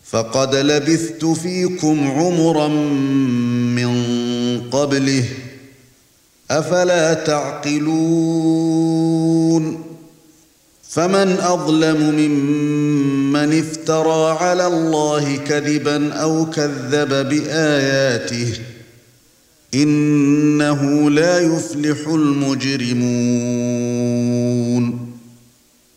فقد لبثت فيكم عمرا من قبله أفلا تعقلون فمن أظلم ممن افترى على الله كذبا أو كذب بآياته إنه لا يفلح المجرمون